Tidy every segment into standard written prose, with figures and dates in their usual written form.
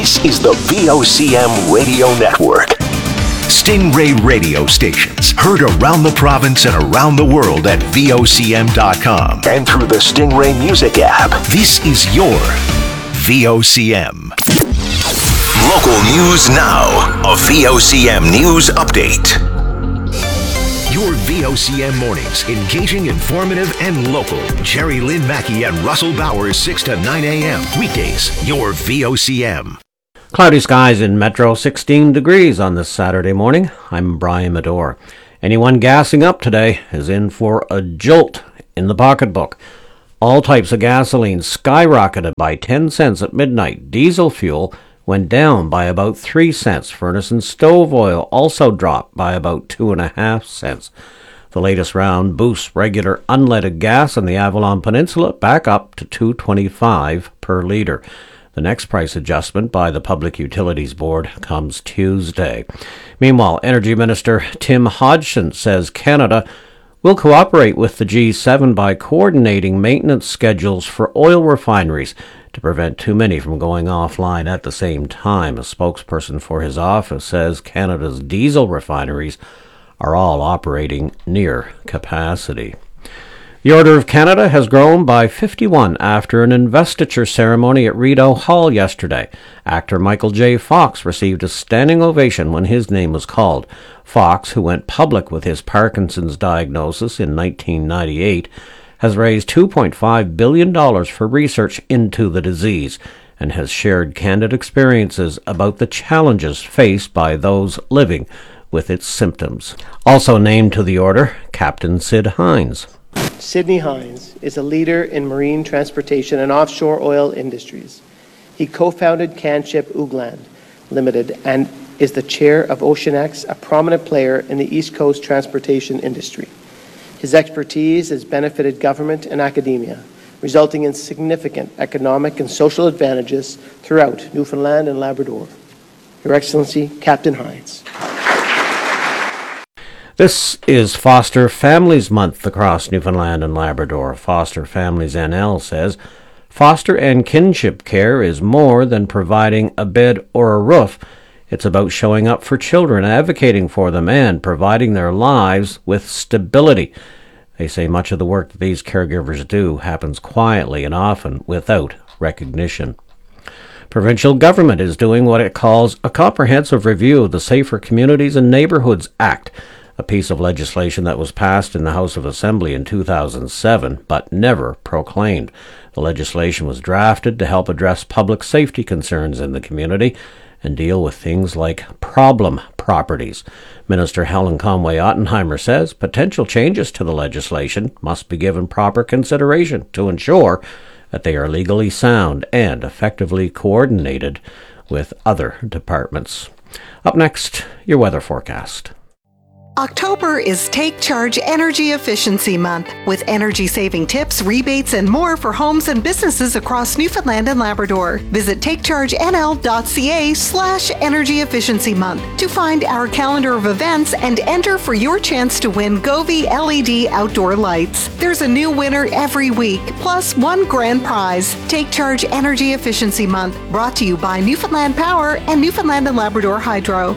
This is the VOCM Radio Network. Stingray radio stations heard around the province and around the world at VOCM.com and through the Stingray Music app. This is your VOCM. Local news now. A VOCM news update. Your VOCM mornings, engaging, informative, and local. Jerry Lynn Mackey and Russell Bowers, 6 to 9 a.m. Weekdays, your VOCM. Cloudy skies in Metro, 16 degrees on this Saturday morning. I'm Brian Medore. Anyone gassing up today is in for a jolt in the pocketbook. All types of gasoline skyrocketed by 10 cents at midnight. Diesel fuel went down by about 3 cents. Furnace and stove oil also dropped by about 2.5 cents. The latest round boosts regular unleaded gas in the Avalon Peninsula back up to $2.25 per litre. The next price adjustment by the Public Utilities Board comes Tuesday. Meanwhile, Energy Minister Tim Hodgson says Canada will cooperate with the G7 by coordinating maintenance schedules for oil refineries to prevent too many from going offline at the same time. A spokesperson for his office says Canada's diesel refineries are all operating near capacity. The Order of Canada has grown by 51 after an investiture ceremony at Rideau Hall yesterday. Actor Michael J. Fox received a standing ovation when his name was called. Fox, who went public with his Parkinson's diagnosis in 1998, has raised $2.5 billion for research into the disease and has shared candid experiences about the challenges faced by those living with its symptoms. Also named to the order, Captain Sid Hines. Sidney Hines is a leader in marine transportation and offshore oil industries. He co-founded Canship Oogland Limited and is the chair of OceanX, a prominent player in the East Coast transportation industry. His expertise has benefited government and academia, resulting in significant economic and social advantages throughout Newfoundland and Labrador. Your Excellency, Captain Hines. This is Foster Families Month across Newfoundland and Labrador. Foster Families NL says, foster and kinship care is more than providing a bed or a roof. It's about showing up for children, advocating for them, and providing their lives with stability. They say much of the work that these caregivers do happens quietly and often without recognition. Provincial government is doing what it calls a comprehensive review of the Safer Communities and Neighbourhoods Act, a piece of legislation that was passed in the House of Assembly in 2007, but never proclaimed. The legislation was drafted to help address public safety concerns in the community and deal with things like problem properties. Minister Helen Conway-Ottenheimer says potential changes to the legislation must be given proper consideration to ensure that they are legally sound and effectively coordinated with other departments. Up next, your weather forecast. October is Take Charge Energy Efficiency Month, with energy-saving tips, rebates, and more for homes and businesses across Newfoundland and Labrador. Visit takechargenl.ca/Energy Efficiency Month to find our calendar of events and enter for your chance to win Govee LED outdoor lights. There's a new winner every week, plus one grand prize. Take Charge Energy Efficiency Month, brought to you by Newfoundland Power and Newfoundland and Labrador Hydro.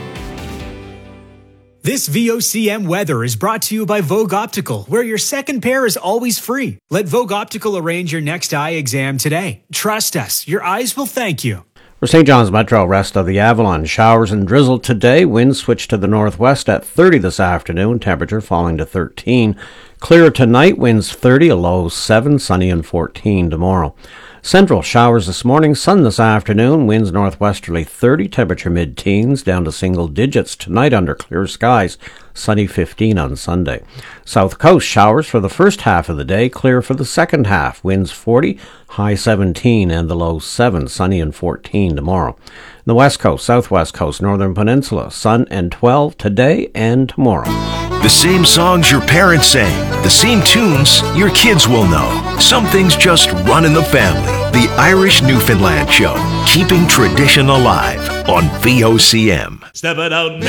This VOCM weather is brought to you by Vogue Optical, where your second pair is always free. Let Vogue Optical arrange your next eye exam today. Trust us, your eyes will thank you. For St. John's Metro, rest of the Avalon, showers and drizzle today. Winds switch to the northwest at 30 this afternoon, temperature falling to 13. Clear tonight, winds 30, a low 7, sunny and 14 tomorrow. Central, showers this morning, sun this afternoon, winds northwesterly 30, temperature mid-teens, down to single digits tonight under clear skies, sunny 15 on Sunday. South Coast, showers for the first half of the day, clear for the second half, winds 40, high 17 and the low 7, sunny and 14 tomorrow. The West Coast, Southwest Coast, Northern Peninsula, sun and 12 today and tomorrow. The same songs your parents sang, the same tunes your kids will know. Some things just run in the family. The Irish Newfoundland Show, keeping tradition alive on VOCM. Step it out,